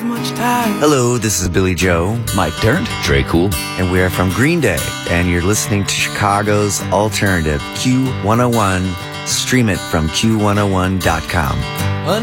much time. Hello, this is Billy Joe. Mike Dirnt. Trey Cool. And we are from Green Day. And you're listening to Chicago's Alternative, Q101. Stream it from Q101.com.